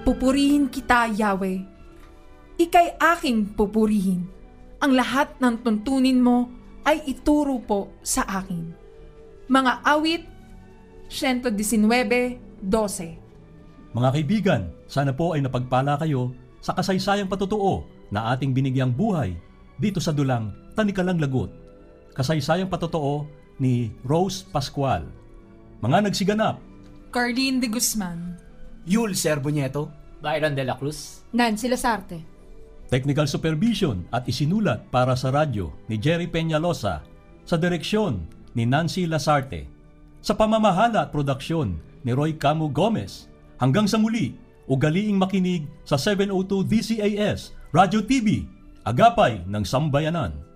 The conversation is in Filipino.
Pupurihin kita, Yahweh. Ika'y aking pupurihin. Ang lahat ng tuntunin mo ay ituro po sa akin. Mga awit 119:12. Mga kaibigan, sana po ay napagpala kayo sa kasaysayang patotoo na ating binigyang buhay dito sa dulang Tanikalang Lagut. Kasaysayang patotoo ni Rose Pascual. Mga nagsiganap: Carlene de Guzman, Yul Serbonieto, Byron de la Cruz, Nancy Lasarte. Technical supervision at isinulat para sa radyo ni Jerry Peñalosa, sa direksyon ni Nancy Lasarte, sa pamamahala at produksyon ni Roy Camu Gomez. Hanggang sa muli, ugaliing makinig sa 702 DCAS Radio TV, Agapay ng Sambayanan.